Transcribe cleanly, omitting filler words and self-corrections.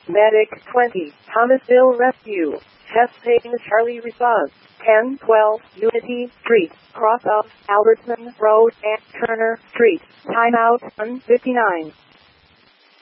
Medic 20, Thomasville Rescue. Hess-Payne Charlie response. 1012 Unity Street, cross of Albertson Road and Turner Street. Timeout 1:59.